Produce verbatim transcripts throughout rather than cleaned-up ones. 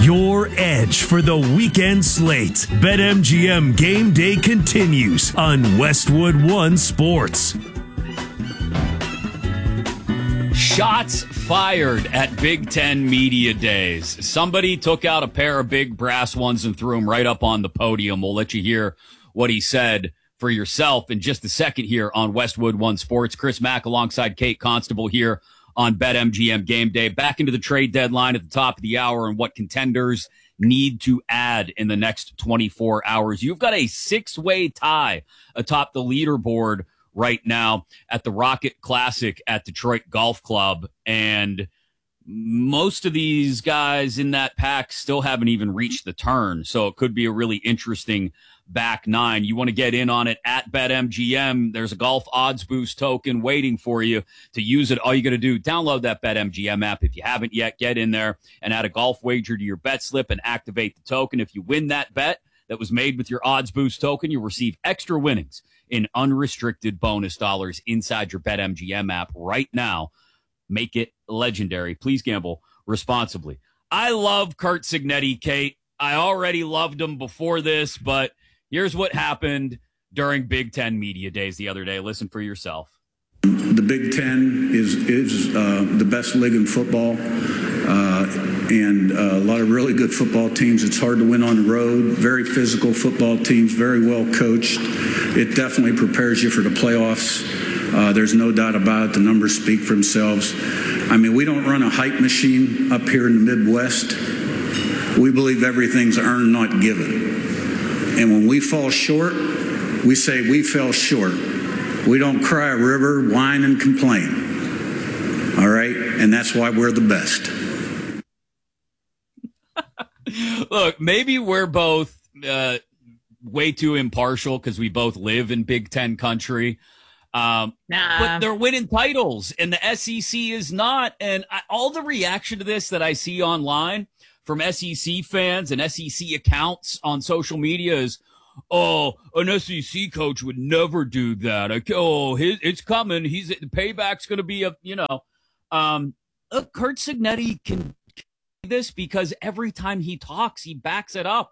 your edge for the weekend slate. BetMGM Game Day continues on Westwood One Sports. Shots fired at Big Ten Media Days. Somebody took out a pair of big brass ones and threw them right up on the podium. We'll let you hear what he said for yourself in just a second here on Westwood One Sports. Chris Mack alongside Kate Constable here on BetMGM Game Day. Back into the trade deadline at the top of the hour and what contenders need to add in the next twenty-four hours. You've got a six-way tie atop the leaderboard right now at the Rocket Classic at Detroit Golf Club. And most of these guys in that pack still haven't even reached the turn. So it could be a really interesting back nine. You want to get in on it at BetMGM. There's a golf odds boost token waiting for you to use it. All you got to do, download that BetMGM app. If you haven't yet, get in there and add a golf wager to your bet slip and activate the token. If you win that bet that was made with your odds boost token, you'll receive extra winnings in unrestricted bonus dollars inside your BetMGM app right now. Make it legendary. Please gamble responsibly. I love Curt Cignetti, Kate. I already loved him before this, but here's what happened during Big Ten Media Days the other day. Listen for yourself. The Big Ten is is uh, the best league in football, uh, and uh, a lot of really good football teams. It's hard to win on the road. Very physical football teams, very well coached. It definitely prepares you for the playoffs. Uh, there's no doubt about it. The numbers speak for themselves. I mean, we don't run a hype machine up here in the Midwest. We believe everything's earned, not given. And when we fall short, we say we fell short. We don't cry a river, whine, and complain. All right? And that's why we're the best. Look, maybe we're both uh, way too impartial because we both live in Big Ten country. Um, nah. But they're winning titles, and the S E C is not. And I, all the reaction to this that I see online from S E C fans and S E C accounts on social media is, oh, an S E C coach would never do that. Like, oh, his, it's coming. He's the payback's going to be a, you know, um, uh, Curt Cignetti can do this because every time he talks, he backs it up.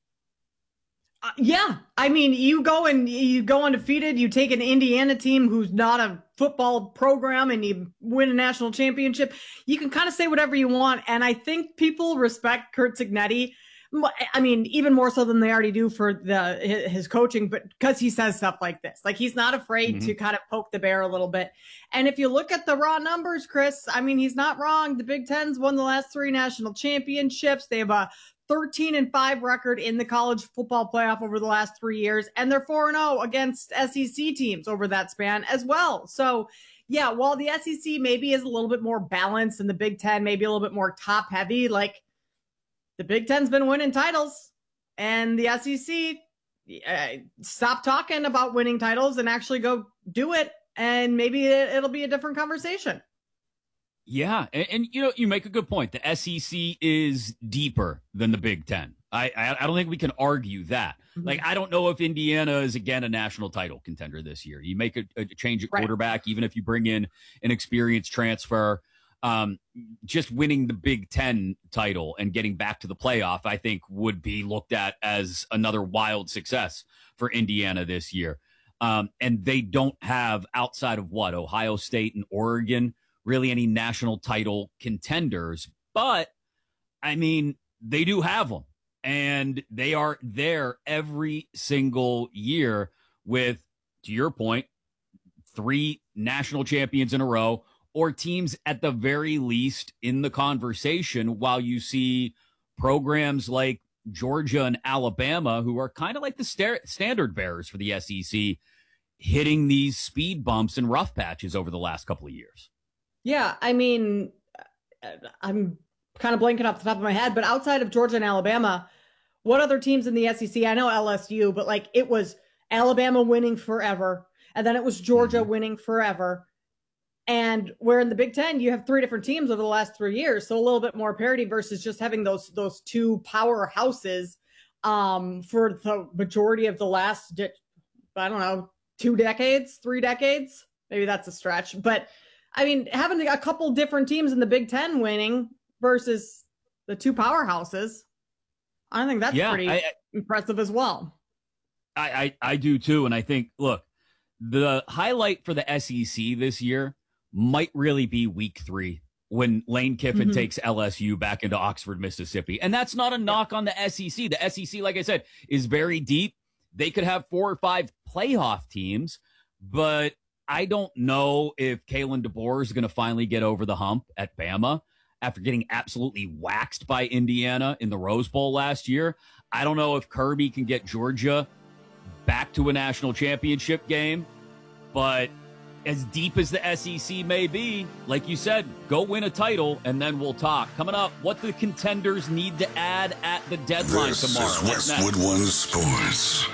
Uh, yeah, I mean, you go and you go undefeated. You take an Indiana team who's not a football program and you win a national championship. You can kind of say whatever you want. And I think people respect Curt Cignetti. I mean, even more so than they already do for the his coaching, but because he says stuff like this, like he's not afraid mm-hmm. to kind of poke the bear a little bit. And if you look at the raw numbers, Chris, I mean, he's not wrong. The Big Ten's won the last three national championships. They have a thirteen and five record in the college football playoff over the last three years. And they're four and oh against S E C teams over that span as well. So yeah, while the S E C maybe is a little bit more balanced and the Big Ten maybe a little bit more top heavy, like the Big Ten's been winning titles and the S E C uh, stop talking about winning titles and actually go do it. And maybe it, it'll be a different conversation. Yeah, and, and you know, you make a good point. The S E C is deeper than the Big Ten. I I, I don't think we can argue that. Mm-hmm. Like, I don't know if Indiana is, again, a national title contender this year. You make a, a change at right. quarterback, even if you bring in an experienced transfer. Um, just winning the Big Ten title and getting back to the playoff, I think, would be looked at as another wild success for Indiana this year. Um, and they don't have, outside of what, Ohio State and Oregon, really any national title contenders. But, I mean, they do have them. And they are there every single year with, to your point, three national champions in a row, or teams at the very least in the conversation, while you see programs like Georgia and Alabama, who are kind of like the sta- standard bearers for the S E C, hitting these speed bumps and rough patches over the last couple of years. Yeah, I mean, I'm kind of blanking off the top of my head, but outside of Georgia and Alabama, what other teams in the S E C? I know L S U, but like it was Alabama winning forever, and then it was Georgia mm-hmm. winning forever. And where in the Big Ten, you have three different teams over the last three years. So a little bit more parity versus just having those those two powerhouses um, for the majority of the last, I don't know, two decades, three decades. Maybe that's a stretch. But, I mean, having a couple different teams in the Big Ten winning versus the two powerhouses. I think that's yeah, pretty I, I, impressive as well. I, I, I do too. And I think, look, the highlight for the S E C this year might really be week three when Lane Kiffin mm-hmm. takes L S U back into Oxford, Mississippi. And that's not a knock on the S E C. The S E C, like I said, is very deep. They could have four or five playoff teams, but I don't know if Kalen DeBoer is going to finally get over the hump at Bama after getting absolutely waxed by Indiana in the Rose Bowl last year. I don't know if Kirby can get Georgia back to a national championship game, but as deep as the S E C may be, like you said, go win a title and then we'll talk. Coming up, what the contenders need to add at the deadline this tomorrow. This is Westwood One Sports.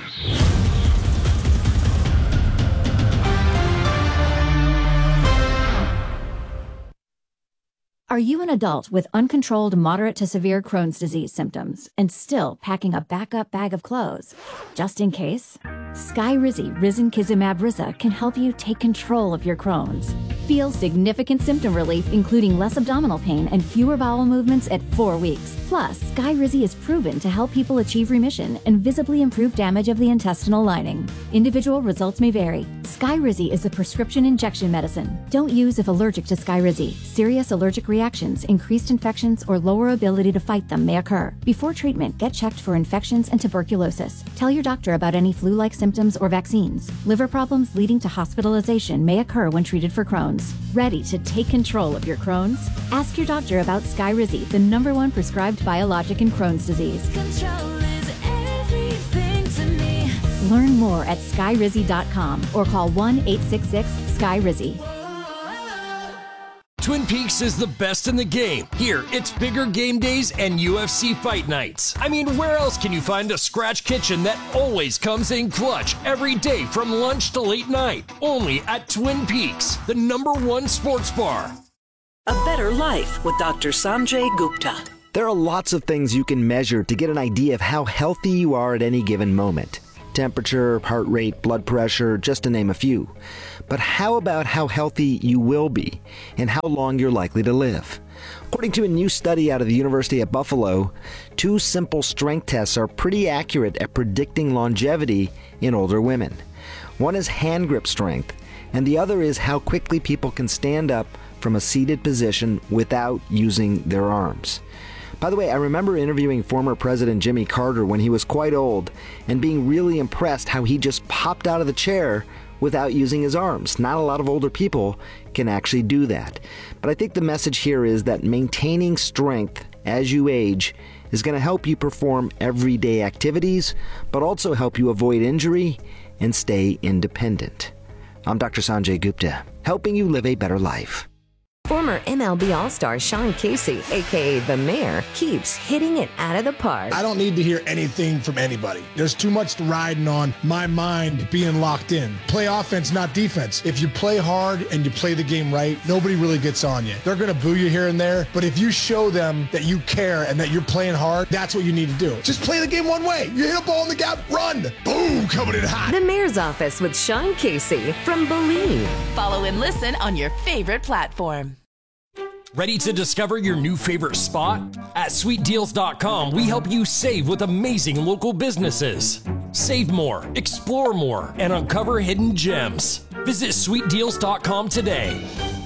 Are you an adult with uncontrolled moderate to severe Crohn's disease symptoms and still packing a backup bag of clothes? Just in case? Skyrizi Risankizumab Riza can help you take control of your Crohn's. Feel significant symptom relief, including less abdominal pain and fewer bowel movements at four weeks. Plus, Skyrizi is proven to help people achieve remission and visibly improve damage of the intestinal lining. Individual results may vary. Skyrizi is a prescription injection medicine. Don't use if allergic to Skyrizi. Serious allergic reactions, increased infections, or lower ability to fight them may occur. Before treatment, get checked for infections and tuberculosis. Tell your doctor about any flu-like symptoms or vaccines. Liver problems leading to hospitalization may occur when treated for Crohn's. Ready to take control of your Crohn's? Ask your doctor about Skyrizi, the number one prescribed biologic in Crohn's disease. Control is everything to me. Learn more at skyrizi dot com or call one eight six six Skyrizi. Twin Peaks is the best in the game. Here, it's bigger game days and U F C fight nights. I mean, where else can you find a scratch kitchen that always comes in clutch every day from lunch to late night? Only at Twin Peaks, the number one sports bar. A better life with Doctor Sanjay Gupta. There are lots of things you can measure to get an idea of how healthy you are at any given moment. Temperature, heart rate, blood pressure, just to name a few. But how about how healthy you will be and how long you're likely to live? According to a new study out of the University at Buffalo, two simple strength tests are pretty accurate at predicting longevity in older women. One is hand grip strength, and the other is how quickly people can stand up from a seated position without using their arms. By the way, I remember interviewing former President Jimmy Carter when he was quite old and being really impressed how he just popped out of the chair without using his arms. Not a lot of older people can actually do that. But I think the message here is that maintaining strength as you age is going to help you perform everyday activities, but also help you avoid injury and stay independent. I'm Doctor Sanjay Gupta, helping you live a better life. Former M L B All-Star Sean Casey, a k a. The Mayor, keeps hitting it out of the park. I don't need to hear anything from anybody. There's too much riding on my mind being locked in. Play offense, not defense. If you play hard and you play the game right, nobody really gets on you. They're going to boo you here and there, but if you show them that you care and that you're playing hard, that's what you need to do. Just play the game one way. You hit a ball in the gap, run. Boom, coming in hot. The Mayor's Office with Sean Casey from Believe. Follow and listen on your favorite platform. Ready to discover your new favorite spot? At sweet deals dot com, we help you save with amazing local businesses. Save more, explore more, and uncover hidden gems. Visit sweet deals dot com today.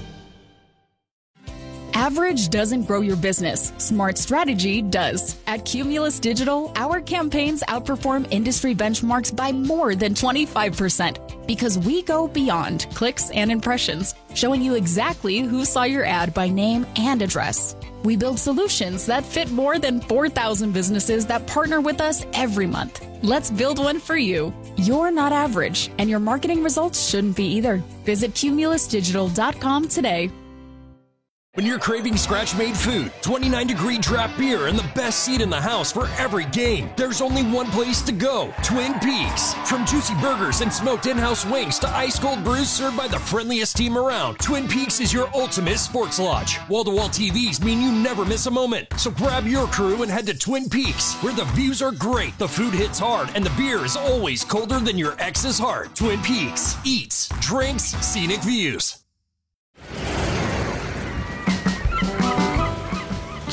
Average doesn't grow your business. Smart strategy does. At Cumulus Digital, our campaigns outperform industry benchmarks by more than twenty-five percent because we go beyond clicks and impressions, showing you exactly who saw your ad by name and address. We build solutions that fit more than four thousand businesses that partner with us every month. Let's build one for you. You're not average, and your marketing results shouldn't be either. Visit cumulus digital dot com today. When you're craving scratch-made food, twenty-nine degree draft beer, and the best seat in the house for every game, there's only one place to go, Twin Peaks. From juicy burgers and smoked in-house wings to ice-cold brews served by the friendliest team around, Twin Peaks is your ultimate sports lodge. Wall-to-wall T Vs mean you never miss a moment. So grab your crew and head to Twin Peaks, where the views are great, the food hits hard, and the beer is always colder than your ex's heart. Twin Peaks. Eats, drinks, scenic views.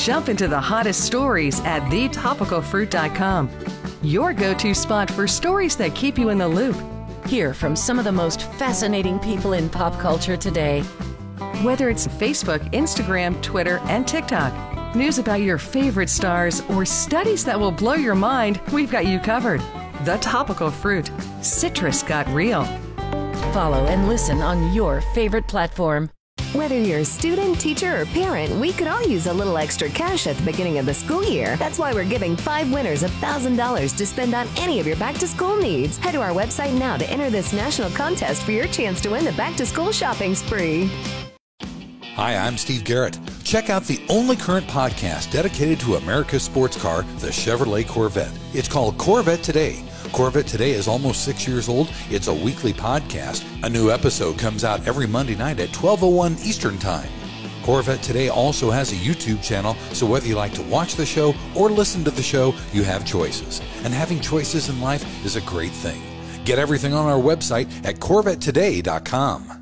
jump into the hottest stories at the topical fruit dot com. Your go-to spot for stories that keep you in the loop. Hear from some of the most fascinating people in pop culture today. Whether it's Facebook, Instagram, Twitter, and TikTok, news about your favorite stars, or studies that will blow your mind, we've got you covered. The Topical Fruit. Citrus got real. Follow and listen on your favorite platform. Whether you're a student, teacher, or parent, we could all use a little extra cash at the beginning of the school year. That's why we're giving five winners one thousand dollars to spend on any of your back-to-school needs. Head to our website now to enter this national contest for your chance to win the back-to-school shopping spree. Hi, I'm Steve Garrett. Check out the only current podcast dedicated to America's sports car, the Chevrolet Corvette. It's called Corvette Today. Corvette Today is almost six years old. It's a weekly podcast. A new episode comes out every Monday night at twelve oh one Eastern Time. Corvette Today also has a YouTube channel, so whether you like to watch the show or listen to the show, you have choices. And having choices in life is a great thing. Get everything on our website at corvette today dot com.